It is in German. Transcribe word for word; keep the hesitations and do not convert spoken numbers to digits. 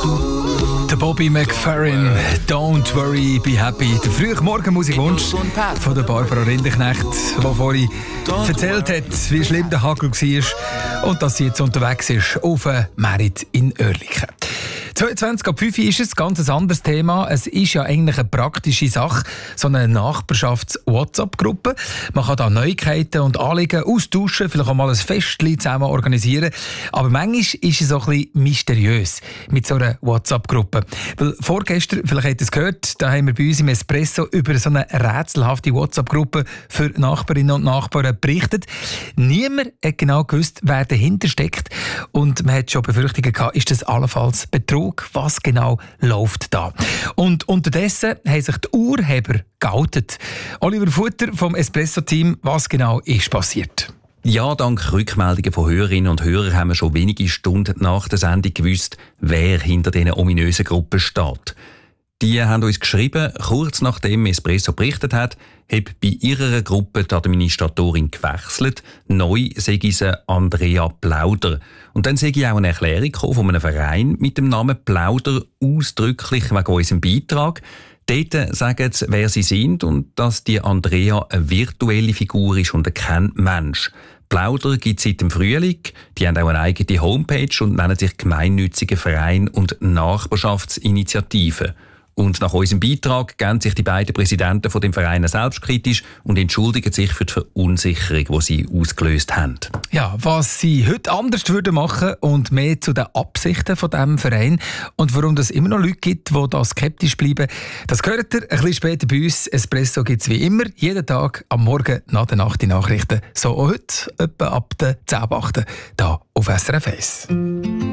Der Bobby McFerrin, «Don't Worry, Be Happy». Der frühe Morgenmusikwunsch von der Barbara Rinderknecht, die vorhin erzählt hat, wie schlimm der Hagel war und dass sie jetzt unterwegs ist auf einen Merit in Oerlikon. zweiundzwanzig ab fünf ist es ein ganz anderes Thema. Es ist ja eigentlich eine praktische Sache, so eine Nachbarschafts-WhatsApp-Gruppe. Man kann da Neuigkeiten und Anliegen austauschen, vielleicht auch mal ein Festchen zusammen organisieren. Aber manchmal ist es so ein bisschen mysteriös mit so einer WhatsApp-Gruppe. Weil vorgestern, vielleicht habt ihr es gehört, da haben wir bei uns im Espresso über so eine rätselhafte WhatsApp-Gruppe für Nachbarinnen und Nachbarn berichtet. Niemand hat genau gewusst, wer dahinter steckt. Und man hat schon Befürchtungen gehabt, ist das allenfalls Betrug? Was genau läuft da? Und unterdessen haben sich die Urheber geoutet. Oliver Futter vom Espresso-Team, was genau ist passiert? Ja, dank Rückmeldungen von Hörerinnen und Hörern haben wir schon wenige Stunden nach der Sendung gewusst, wer hinter diesen ominösen Gruppen steht. Die haben uns geschrieben, kurz nachdem Espresso berichtet hat, habe bei ihrer Gruppe die Administratorin gewechselt. Neu sei es Andrea Plauder. Und dann sei auch eine Erklärung von einem Verein mit dem Namen Plauder, ausdrücklich wegen unserem Beitrag. Dort sagen sie, wer sie sind und dass die Andrea eine virtuelle Figur ist und kein Mensch. Plauder gibt es seit dem Frühling. Die haben auch eine eigene Homepage und nennen sich Gemeinnütziger Verein und Nachbarschaftsinitiative. Und nach unserem Beitrag geben sich die beiden Präsidenten von dem Verein selbstkritisch und entschuldigen sich für die Verunsicherung, die sie ausgelöst haben. Ja, was sie heute anders würden machen und mehr zu den Absichten von diesem Verein und warum es immer noch Leute gibt, die da skeptisch bleiben, das hört ihr ein bisschen später bei uns. Espresso gibt es wie immer, jeden Tag am Morgen nach der Nacht die Nachrichten. So auch heute, etwa ab der zehn Uhr acht hier auf S R F eins.